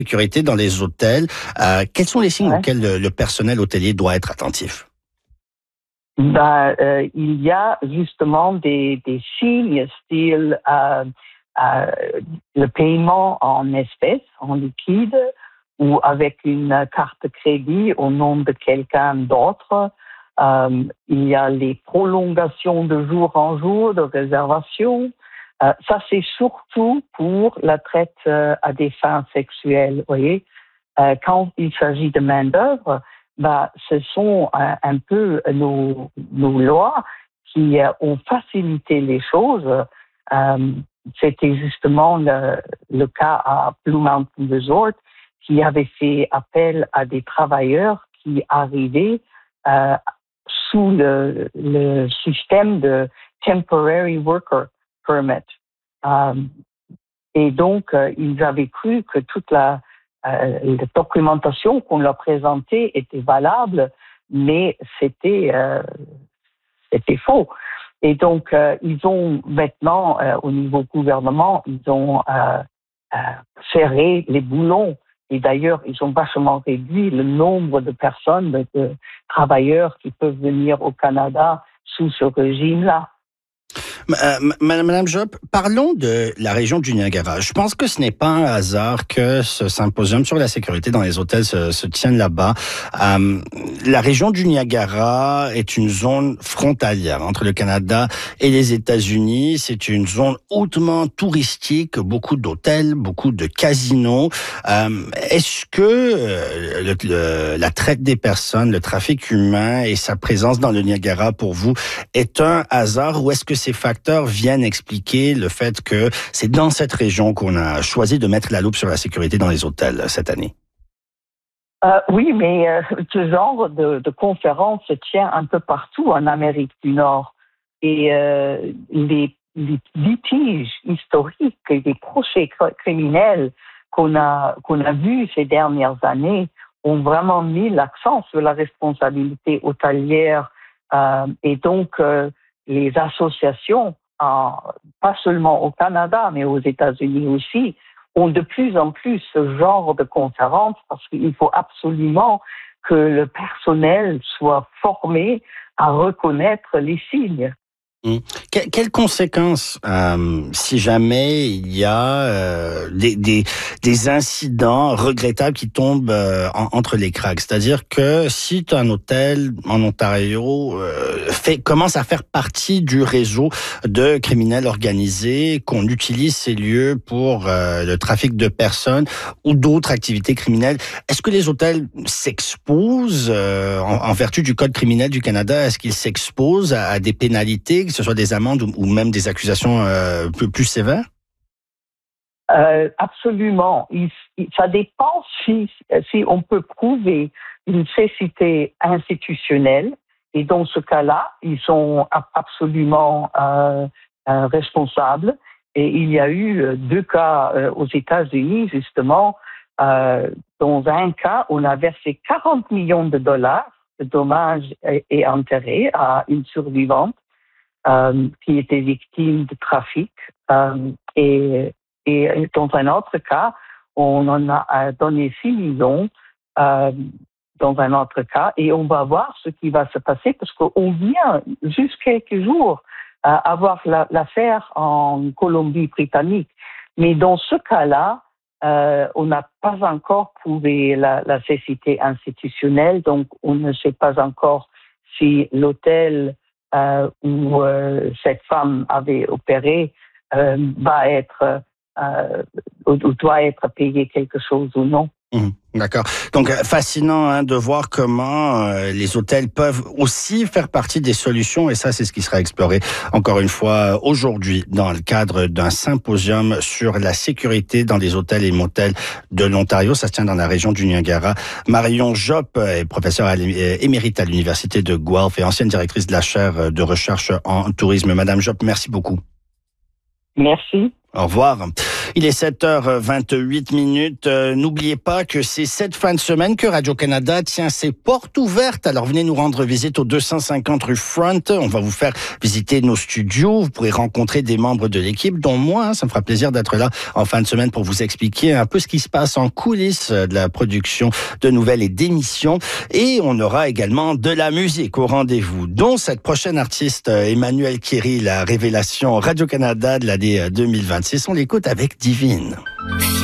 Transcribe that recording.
sécurité dans les hôtels. Quels sont les signes auxquels le personnel hôtelier doit être attentif? Il y a justement des signes style le paiement en espèces, en liquide, ou avec une carte crédit au nom de quelqu'un d'autre. Il y a les prolongations de jour en jour, de réservation. Ça, c'est surtout pour la traite à des fins sexuelles. Vous voyez, quand il s'agit de main-d'œuvre, ce sont un peu nos lois qui ont facilité les choses. C'était justement le cas à Blue Mountain Resort qui avait fait appel à des travailleurs qui arrivaient sous le système de Temporary Worker Permit. Et donc, ils avaient cru que toute la documentation qu'on leur présentait était valable, mais c'était faux. Et donc, ils ont maintenant, au niveau gouvernement, ils ont serré les boulons. Et d'ailleurs, ils ont vachement réduit le nombre de personnes, de travailleurs qui peuvent venir au Canada sous ce régime-là. Madame Job, parlons de la région du Niagara. Je pense que ce n'est pas un hasard que ce symposium sur la sécurité dans les hôtels se tienne là-bas. La région du Niagara est une zone frontalière entre le Canada et les États-Unis. C'est une zone hautement touristique, beaucoup d'hôtels, beaucoup de casinos. Est-ce que la traite des personnes, le trafic humain et sa présence dans le Niagara pour vous est un hasard ou est-ce que ces facteurs viennent expliquer le fait que c'est dans cette région qu'on a choisi de mettre la loupe sur la sécurité dans les hôtels cette année? Oui, mais ce genre de conférence se tient un peu partout en Amérique du Nord. Et les litiges historiques et les procès criminels qu'on a vus ces dernières années ont vraiment mis l'accent sur la responsabilité hôtelière. Et donc, les associations, pas seulement au Canada, mais aux États-Unis aussi, ont de plus en plus ce genre de conférences parce qu'il faut absolument que le personnel soit formé à reconnaître les signes. Quelles conséquences, si jamais il y a des incidents regrettables qui tombent entre les cracks? C'est-à-dire que si un hôtel en Ontario commence à faire partie du réseau de criminels organisés, qu'on utilise ces lieux pour le trafic de personnes ou d'autres activités criminelles, est-ce que les hôtels s'exposent en vertu du Code criminel du Canada? Est-ce qu'ils s'exposent à des pénalités, que ce soit des amendes ou même des accusations plus sévères? Absolument. Ça dépend si on peut prouver une cécité institutionnelle. Et dans ce cas-là, ils sont absolument responsables. Et il y a eu 2 cas aux États-Unis, justement. Dans un cas, on a versé 40 millions de dollars de dommages et intérêts à une survivante qui était victime de trafic. Et dans un autre cas, on en a donné 6 millions dans un autre cas. Et on va voir ce qui va se passer parce qu'on vient juste quelques jours avoir l'affaire en Colombie-Britannique. Mais dans ce cas-là, on n'a pas encore prouvé la cécité institutionnelle, donc on ne sait pas encore si l'hôtel où cette femme avait opéré va être ou doit être payé quelque chose ou non. D'accord. Donc, fascinant de voir comment les hôtels peuvent aussi faire partie des solutions. Et ça, c'est ce qui sera exploré, encore une fois, aujourd'hui, dans le cadre d'un symposium sur la sécurité dans les hôtels et motels de l'Ontario. Ça se tient dans la région du Niagara. Marion Job est professeure émérite à l'Université de Guelph et ancienne directrice de la chaire de recherche en tourisme. Madame Job, merci beaucoup. Merci. Au revoir. Il est 7h28. N'oubliez pas que c'est cette fin de semaine que Radio-Canada tient ses portes ouvertes. Alors venez nous rendre visite au 250 rue Front. On va vous faire visiter nos studios. Vous pourrez rencontrer des membres de l'équipe, dont moi. Ça me fera plaisir d'être là en fin de semaine pour vous expliquer un peu ce qui se passe en coulisses de la production de nouvelles et d'émissions. Et on aura également de la musique au rendez-vous, dont cette prochaine artiste, Emmanuel Kéry, la révélation Radio-Canada de l'année 2026. On l'écoute avec Divine.